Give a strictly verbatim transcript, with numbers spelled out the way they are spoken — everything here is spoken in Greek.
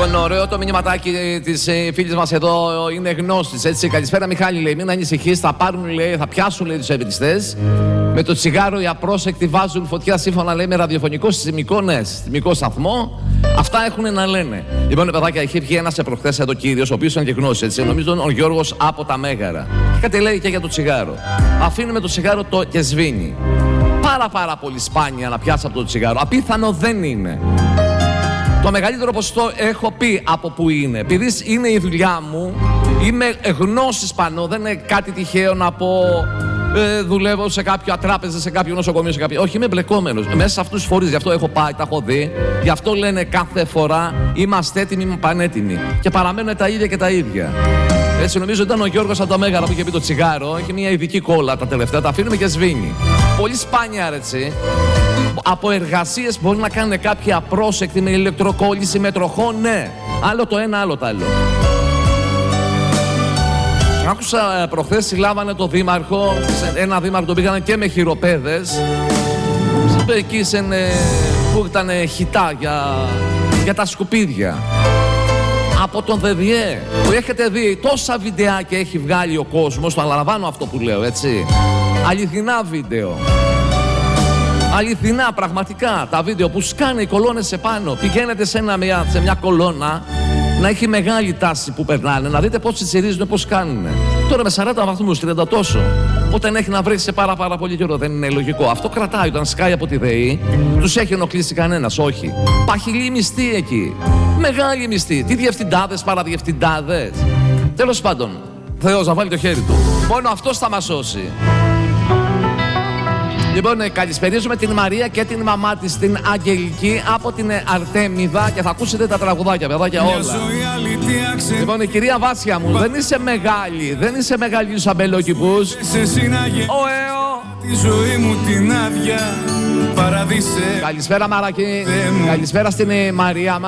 Λοιπόν, ωραίο το μηνυματάκι της ε, φίλης μας εδώ είναι γνώστης, έτσι. Καλησπέρα Μιχάλη, λέει, μην ανησυχείς, θα πάρουν, λέει, θα πιάσουν, λέει, τους εμπριστές. Με το τσιγάρο οι απρόσεκτοι βάζουν φωτιά, σύμφωνα, λέει, με ραδιοφωνικό συστημικό, ναι, συστημικό σταθμό. Αυτά έχουν να λένε. Λοιπόν, παιδάκια, είχε βγει ένας προχθές εδώ κύριος, ο οποίος ήταν και γνώστης, έτσι. Νομίζω ο Γιώργος από τα Μέγαρα. Και κάτι λέει και για το τσιγάρο. Αφήνουμε το τσιγάρο το και σβήνει. Πάρα πάρα πολύ σπάνια να πιάσει από το τσιγάρο. Απίθανο δεν είναι. Το μεγαλύτερο ποσοστό έχω πει από που είναι. Επειδή είναι η δουλειά μου, είμαι γνώσης πάνω, δεν είναι κάτι τυχαίο να πω ε, δουλεύω σε κάποια τράπεζα, σε κάποιο νοσοκομείο, σε κάποιο. Όχι, είμαι μπλεκόμενος. Μέσα σε αυτούς τους φορείς, γι' αυτό έχω πάει, τα έχω δει. Γι' αυτό λένε κάθε φορά είμαστε έτοιμοι, είμαι πανέτοιμοι. Και παραμένουν τα ίδια και τα ίδια. Έτσι, νομίζω ήταν ο Γιώργος από τα Μέγαρα που είχε πει το τσιγάρο. Έχει μια ειδική κόλλα τα τελευταία, τα αφήνουμε και σβήνει. Πολύ σπάνια, έτσι. Από εργασίες μπορεί να κάνουν κάποια απρόσεκτη με ηλεκτροκόλληση, με τροχό, ναι. Άλλο το ένα, άλλο το άλλο. Άκουσα προχθές συλλάβανε το δήμαρχο, ένα δήμαρχο τον πήγανε και με χειροπέδες. Εκεί σε, που ήταν χιτά για, για τα σκουπίδια. Από τον ΔΔΕ που έχετε δει τόσα βιντεάκια έχει βγάλει ο κόσμος, το αναλαμβάνω αυτό που λέω, έτσι. Αληθινά βίντεο. Αληθινά, πραγματικά, τα βίντεο που σκάνε οι κολόνες επάνω. Πηγαίνετε σε, ένα, σε μια κολόνα να έχει μεγάλη τάση που περνάνε, να δείτε πώς τσιρίζουν, πώς κάνουνε. Τώρα με σαράντα βαθμούς, τριάντα τόσο, όταν έχει να βρει σε πάρα πάρα πολύ καιρό, δεν είναι λογικό. Αυτό κρατάει όταν σκάει από τη ΔΕΗ, τους έχει ενοχλήσει κανένας, όχι. Παχυλή μισθή εκεί. Μεγάλη μισθή. Τι διευθυντάδες, παραδιευθυντάδες. Τέλος πάντων, Θεός να βάλει το χέρι του. Μόνο αυτός θα μας σώσει. Λοιπόν, καλησπερίζουμε την Μαρία και την μαμά της, την Αγγελική, από την Αρτέμιδα και θα ακούσετε τα τραγουδάκια, παιδάκια, όλα. Λοιπόν, η κυρία Βάσια μου, δεν είσαι μεγάλη, δεν είσαι μεγάλη στους αμπελόκηπους. Ωεω! Τη ζωή μου την άδεια παραδείσαι. Καλησπέρα Μαρακή, καλησπέρα στην Μαρία μας.